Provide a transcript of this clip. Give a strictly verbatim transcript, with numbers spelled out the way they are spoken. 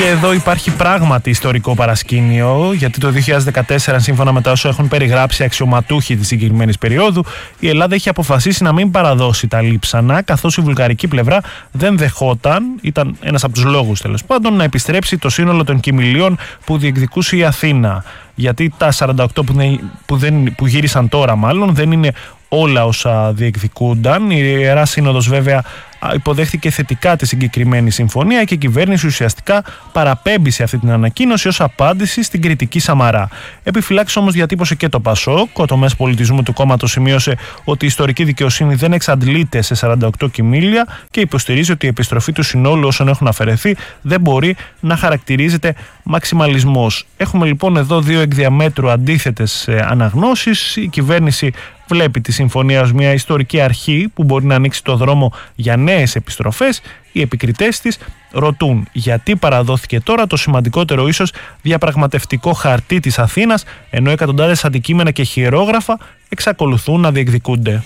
Και εδώ υπάρχει πράγματι ιστορικό παρασκήνιο, γιατί το δύο χιλιάδες δεκατέσσερα, σύμφωνα με τα όσα έχουν περιγράψει αξιωματούχοι της συγκεκριμένης περίοδου, η Ελλάδα είχε αποφασίσει να μην παραδώσει τα λείψανα, καθώς η βουλγαρική πλευρά δεν δεχόταν, ήταν ένας από τους λόγους τέλος πάντων, να επιστρέψει το σύνολο των κυμηλίων που διεκδικούσε η Αθήνα. Γιατί τα σαράντα οκτώ που, δεν, που, δεν, που γύρισαν τώρα μάλλον δεν είναι όλα όσα διεκδικούνταν. Η Ιερά Σύνοδος βέβαια υποδέχθηκε θετικά τη συγκεκριμένη συμφωνία και η κυβέρνηση ουσιαστικά παραπέμπει σε αυτή την ανακοίνωση ως απάντηση στην κριτική Σαμαρά. Επιφυλάξεις όμως διατύπωσε και το Πασόκ. Ο τομέας πολιτισμού του κόμματος σημείωσε ότι η ιστορική δικαιοσύνη δεν εξαντλείται σε σαράντα οκτώ κυμήλια και υποστηρίζει ότι η επιστροφή του συνόλου όσων έχουν αφαιρεθεί δεν μπορεί να χαρακτηρίζεται μαξιμαλισμός. Έχουμε λοιπόν εδώ δύο εκ διαμέτρου αντίθετες αναγνώσεις. Η κυβέρνηση βλέπει τη συμφωνία ως μια ιστορική αρχή που μπορεί να ανοίξει το δρόμο για νέες επιστροφές. Οι επικριτές της ρωτούν γιατί παραδόθηκε τώρα το σημαντικότερο ίσως διαπραγματευτικό χαρτί της Αθήνας, ενώ εκατοντάδες αντικείμενα και χειρόγραφα εξακολουθούν να διεκδικούνται.